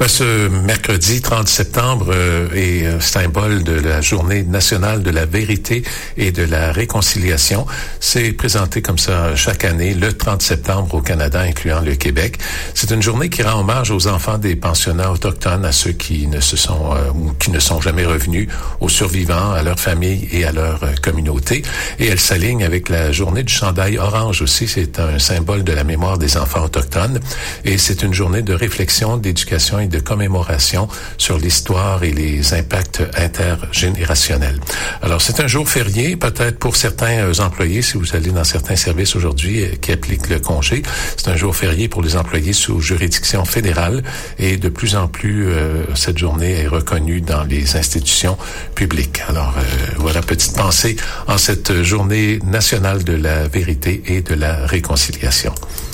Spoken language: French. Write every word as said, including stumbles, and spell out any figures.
Ben, ce mercredi trente septembre euh, est euh, symbole de la Journée nationale de la vérité et de la réconciliation. C'est présenté comme ça chaque année, le trente septembre au Canada, incluant le Québec. C'est une journée qui rend hommage aux enfants des pensionnats autochtones, à ceux qui ne se sont euh, ou qui ne sont jamais revenus, aux survivants, à leurs familles et à leur euh, communauté. Et elle s'aligne avec la journée du chandail orange aussi. C'est un symbole de la mémoire des enfants autochtones. Et c'est une journée de réflexion, d'éducation et de commémoration sur l'histoire et les impacts intergénérationnels. Alors, c'est un jour férié, peut-être pour certains employés, si vous allez dans certains services aujourd'hui qui appliquent le congé. C'est un jour férié pour les employés sous juridiction fédérale et de plus en plus, euh, cette journée est reconnue dans les institutions publiques. Alors, euh, voilà, petite pensée en cette journée nationale de la vérité et de la réconciliation.